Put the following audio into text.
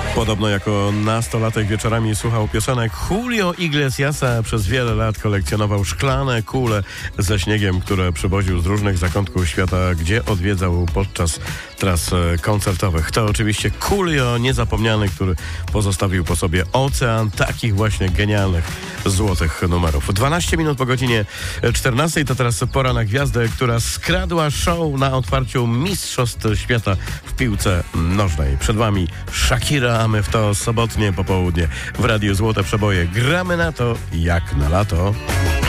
Podobno jako nastolatek wieczorami słuchał piosenek Julio Iglesiasa. Przez wiele lat kolekcjonował szklane kule ze śniegiem, które przywoził z różnych zakątków świata, gdzie odwiedzał podczas tras koncertowych. To oczywiście Julio niezapomniany, który pozostawił po sobie ocean takich właśnie genialnych, złotych numerów. 12 minut po godzinie 14 to teraz pora na gwiazdę, która skradła show na otwarciu Mistrzostw Świata w piłce nożnej. Przed wami Shakira, a my w to sobotnie popołudnie w Radiu Złote Przeboje gramy na to jak na lato.